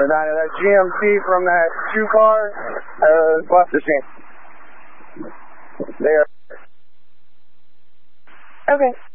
That GMC from that shoe car, Buster Shane. There. Okay.